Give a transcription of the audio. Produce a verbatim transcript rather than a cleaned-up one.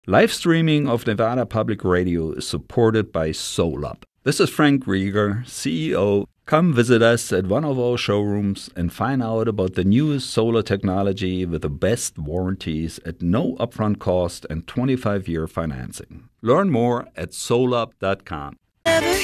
Live streaming of Nevada Public Radio is supported by SolUp. This is Frank Rieger, C E O. Come visit us at one of our showrooms and find out about the newest solar technology with the best warranties at no upfront cost and twenty-five year financing. Learn more at solup dot com.